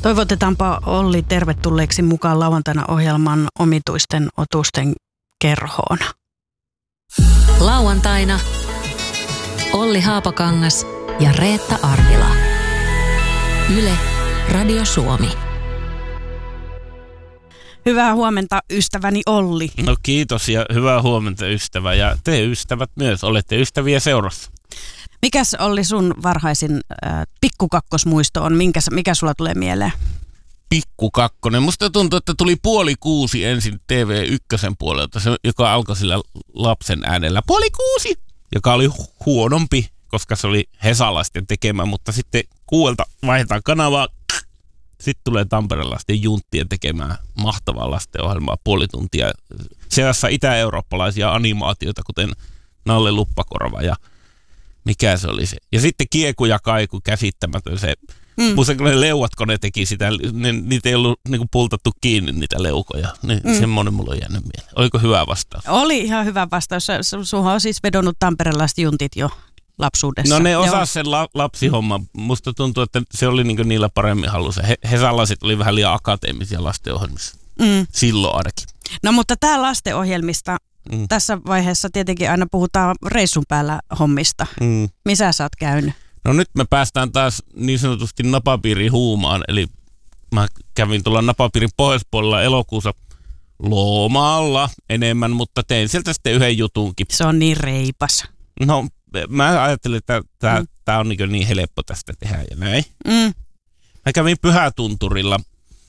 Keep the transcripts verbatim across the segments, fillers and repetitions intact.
Toivotetaanpa Olli tervetulleeksi mukaan lauantaina ohjelman omituisten otusten kerhoon. Lauantaina Olli Haapakangas ja Reetta Arvila. Yle, Radio Suomi. Hyvää huomenta ystäväni Olli. No kiitos ja hyvää huomenta ystävä ja te ystävät myös, olette ystäviä seurassa. Mikäs Olli sun varhaisin äh, pikkukakkosmuisto on? Minkä, mikä sulla tulee mieleen? Pikkukakkonen. Musta tuntuu, että tuli puoli kuusi ensin T V yksi puolelta, se, joka alkoi sillä lapsen äänellä. Puoli kuusi! Joka oli huonompi, koska se oli hesalaisten tekemä, mutta sitten kuuelta vaihdetaan kanavaa. Sitten tulee tamperelaisten junttien tekemään mahtavaa lastenohjelmaa puoli tuntia. Seassa itä-eurooppalaisia animaatioita, kuten Nalle Luppakorva ja mikä se oli se. Ja sitten Kieku ja Kaiku, käsittämätön se. Mm. Musta kun ne leuat, kun ne teki sitä, ne, niitä ei ollut niinku pultattu kiinni niitä leukoja. Niin mm. Semmoinen mulla on jäänyt mieleen. Oliko hyvä vastaus? Oli ihan hyvä vastaus. Sulla on siis vedonnut tamperelaiset juntit jo lapsuudessa. No ne osasi sen la- lapsihomman. Musta tuntuu, että se oli niinku niillä paremmin hallussa. He, hesalasit oli vähän liian akateemisia lastenohjelmissa. Mm. Silloin ainakin. No mutta tää lastenohjelmista, mm. tässä vaiheessa tietenkin aina puhutaan reissun päällä hommista. Mm. Missä sä oot käynyt? No nyt me päästään taas niin sanotusti napapiirin huumaan. Eli mä kävin tuolla napapiirin pohjoispuolella elokuussa lomaalla enemmän, mutta tein sieltä sitten yhden jutunkin. Se on niin reipas. No mä ajattelin, että tää, mm. tää on niin, niin helppo tästä tehdä ja näin. Mm. Mä kävin Pyhätunturilla.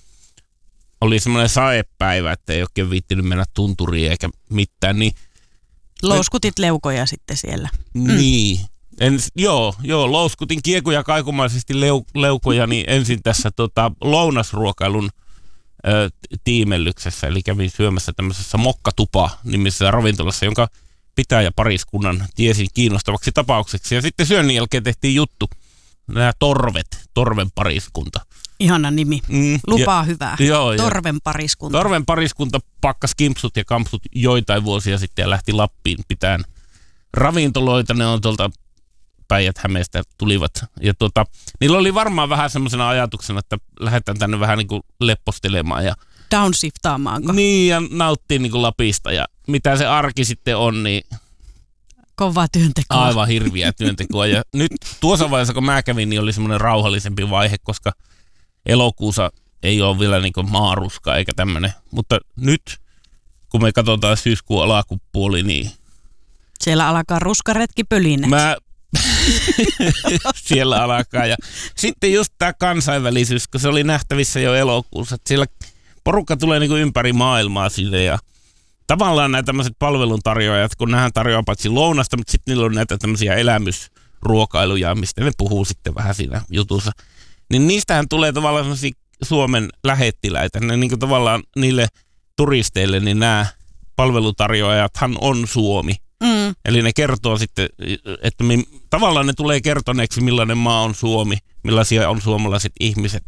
Oli semmoinen saepäivä, että ei oikein viittinyt mennä tunturiin eikä mitään. Niin louskutit leukoja sitten siellä. Niin. En, joo, joo, louskutin kiekuja kaikumaisesti leu, leukoja niin ensin tässä tota, lounasruokailun ö, tiimellyksessä. Eli kävin syömässä tämmöisessä Mokkatupa-nimisessä ravintolassa, jonka pitäjä pariskunnan tiesin kiinnostavaksi tapaukseksi. Ja sitten syönnin jälkeen tehtiin juttu. Nämä Torvet, Torven pariskunta. Ihana nimi. Mm, Lupaa ja, hyvää. Joo, Torven pariskunta. Torven pariskunta pakkas kimpsut ja kampsut joitain vuosia sitten ja lähti Lappiin pitään ravintoloita. Ne on tuolta Päijät-Hämeestä tulivat. Ja tuota, niillä oli varmaan vähän semmoisena ajatuksena, että lähdetään tänne vähän niin kuin leppostelemaan. Ja downshiftaamaanko? Niin, ja nauttii niin kuin Lapista. Ja mitä se arki sitten on, niin kovaa työntekoa. Aivan hirviä työntekoa. Ja nyt tuossa vaiheessa, kun mä kävin, niin oli semmoinen rauhallisempi vaihe, koska elokuussa ei ole vielä niin kuin maaruska eikä tämmöinen. Mutta nyt, kun me katsotaan syyskuun alakupuoli, niin siellä alkaa ruskaretki pölinä. Mä siellä alkaa. Ja sitten just tämä kansainvälisyys, kun se oli nähtävissä jo elokuussa, että siellä porukka tulee niin kuin ympäri maailmaa sille ja tavallaan nämä tämmöiset palveluntarjoajat, kun nähdään tarjoaa paitsi lounasta, mutta sitten niillä on näitä tämmöisiä elämysruokailuja, mistä ne puhuu sitten vähän siinä jutussa. Niin niistähän tulee tavallaan semmoisia Suomen lähettiläitä. Ne niin kuin tavallaan niille turisteille, niin nämä palveluntarjoajathan on Suomi. Mm. Eli ne kertoo sitten, että me, tavallaan ne tulee kertoneeksi, millainen maa on Suomi, millaisia on suomalaiset ihmiset.